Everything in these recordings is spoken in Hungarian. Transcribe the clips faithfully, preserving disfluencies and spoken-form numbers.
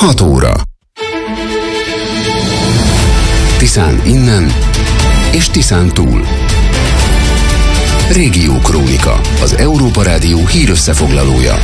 hat óra. Tiszán innen és Tiszán túl. Régió Krónika, az Európa Rádió hírösszefoglalója.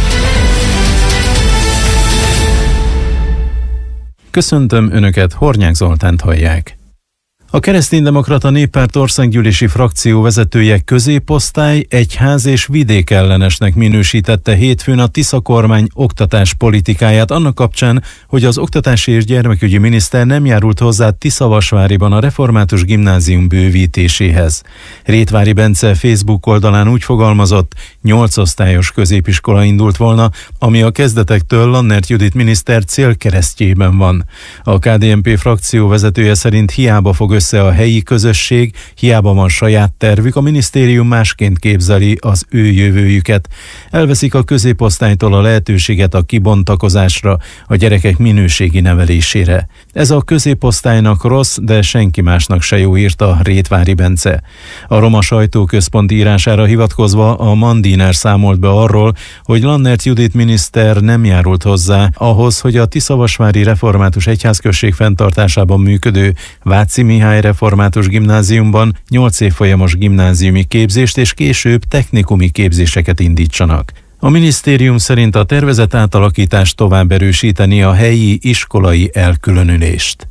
Köszöntöm Önöket, Hornyák Zoltánt hallják. A Kereszténydemokrata Néppárt országgyűlési frakció vezetője középosztály, egyház és vidékellenesnek minősítette hétfőn a Tisza kormány oktatás politikáját annak kapcsán, hogy az oktatási és gyermekügyi miniszter nem járult hozzá Tiszavasváriban a református gimnázium bővítéséhez. Rétvári Bence Facebook oldalán úgy fogalmazott, nyolc osztályos középiskola indult volna, ami a kezdetektől Lannert Judit miniszter célkeresztjében van. A ká dé en pé frakció vezetője szerint hiába fog össze a helyi közösség, hiába van saját tervük, a minisztérium másként képzeli az ő jövőjüket. Elveszik a középosztálytól a lehetőséget a kibontakozásra, a gyerekek minőségi nevelésére. Ez a középosztálynak rossz, de senki másnak se jó, írta Rétvári Bence. A Roma Sajtóközpont írására hivatkozva a Mandiner számolt be arról, hogy Lannert Judit miniszter nem járult hozzá ahhoz, hogy a Tiszavasvári Református Egyházközség fenntartásában működő Váci Mihály Református Gimnáziumban nyolc évfolyamos gimnáziumi képzést és később technikumi képzéseket indítsanak. A minisztérium szerint a tervezett átalakítást tovább erősíteni a helyi iskolai elkülönülést.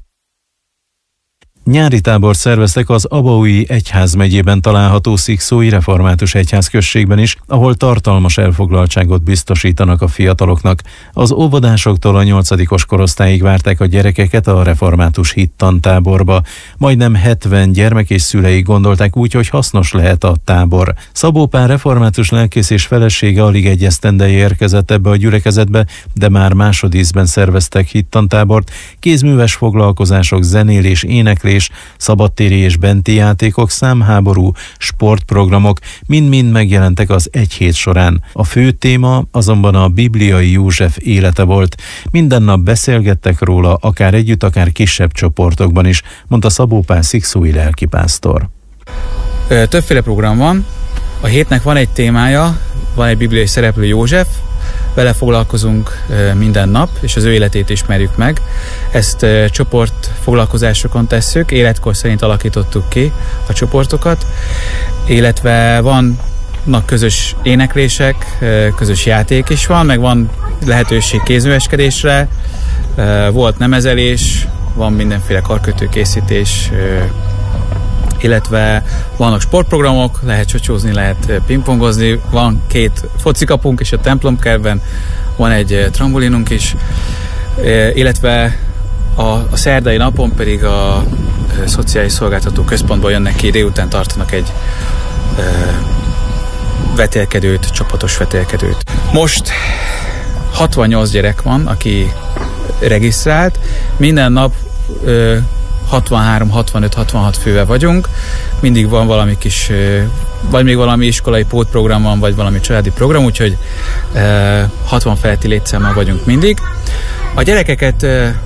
Nyári tábort szerveztek az Abaúji Egyházmegyében található Szikszói Református Egyházközségben is, ahol tartalmas elfoglaltságot biztosítanak a fiataloknak. Az óvodásoktól a nyolcadikos korosztályig várták a gyerekeket a református hittantáborba. Majdnem hetven gyermek és szülei gondolták úgy, hogy hasznos lehet a tábor. Szabó Pál református lelkész és felesége alig egy esztendeje érkezett ebbe a gyülekezetbe, de már másodízben szerveztek hittantábort, kézműves foglalkozások, zenélés, éneklés, szabadtéri és benti játékok, számháború, sportprogramok mind-mind megjelentek az egy hét során. A fő téma azonban a bibliai József élete volt. Minden nap beszélgettek róla, akár együtt, akár kisebb csoportokban is, mondta Szabó Pál szikszói lelkipásztor. Többféle program van. A hétnek van egy témája, van egy bibliai szereplő József, vele foglalkozunk minden nap, és az ő életét ismerjük meg. Ezt csoport foglalkozásokon tesszük, életkor szerint alakítottuk ki a csoportokat, illetve vannak közös éneklések, közös játék is van, meg van lehetőség kézműveskedésre, volt nemezelés, van mindenféle karkötőkészítés, illetve vannak sportprogramok, lehet csocsózni, lehet pingpongozni, van két focikapunk és a templomkertben van egy trambolinunk is, illetve a, a szerdai napon pedig a, a Szociális Szolgáltató Központból jönnek ki, délután tartanak egy e, vetélkedőt, csapatos vetélkedőt. Most hatvannyolc gyerek van, aki regisztrált, minden nap e, hatvanhárom, hatvanöt, hatvanhat fővel vagyunk, mindig van valami kis, vagy még valami iskolai pótprogram van, vagy valami családi program, úgyhogy hatvan feletti létszámmal vagyunk mindig. A gyerekeket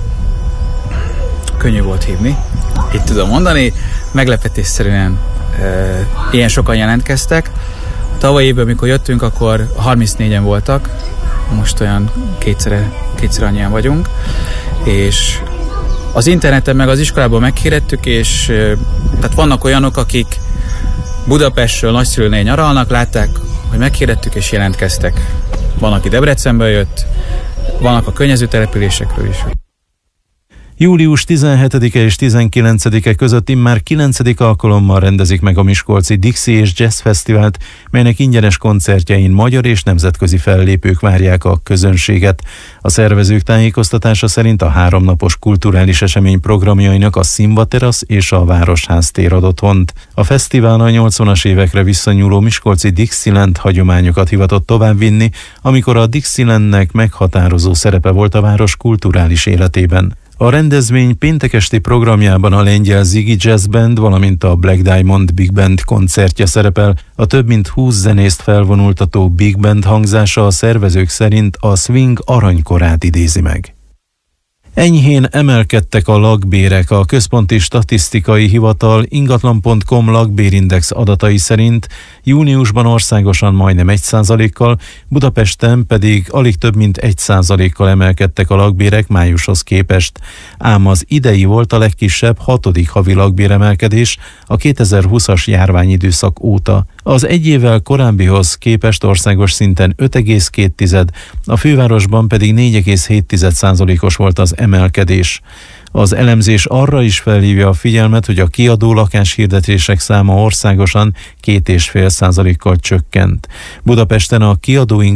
könnyű volt hívni, itt tudom mondani, meglepetésszerűen ilyen sokan jelentkeztek. Tavaly évben, amikor jöttünk, akkor harmincnégyen voltak, most olyan kétszer, kétszer annyian vagyunk, és az interneten meg az iskolában meghirdetük, és tehát vannak olyanok, akik Budapestről nagyszülőnél nyaralnak, látták, hogy meghirdettük, és jelentkeztek. Van, aki Debrecenből jött, vannak a környező településekről is. Július tizenhetedike és tizenkilencedike között immár kilencedik alkalommal rendezik meg a miskolci Dixie és Jazz Fesztivált, melynek ingyenes koncertjein magyar és nemzetközi fellépők várják a közönséget. A szervezők tájékoztatása szerint a háromnapos kulturális esemény programjainak a Szimba Terasz és a Városház tér ad otthont. A fesztivál a nyolcvanas évekre visszanyúló miskolci Dixieland hagyományokat hivatott továbbvinni, amikor a Dixielandnek meghatározó szerepe volt a város kulturális életében. A rendezvény péntek esti programjában a lengyel Ziggy Jazz Band, valamint a Black Diamond Big Band koncertje szerepel. A több mint húsz zenészt felvonultató Big Band hangzása a szervezők szerint a swing aranykorát idézi meg. Enyhén emelkedtek a lakbérek. A Központi Statisztikai Hivatal ingatlan pont com lakbérindex adatai szerint júniusban országosan majdnem egy százalékkal, Budapesten pedig alig több mint egy százalékkal emelkedtek a lakbérek májushoz képest. Ám az idei volt a legkisebb hatodik havi lakbéremelkedés a kétezer-húszas járványidőszak óta. Az egy évvel korábbihoz képest országos szinten öt egész két, a fővárosban pedig négy egész hét százalékos volt az emelkedés. Az elemzés arra is felhívja a figyelmet, hogy a kiadó lakáshirdetések száma országosan két egész öt százalékkal csökkent. Budapesten a kiadó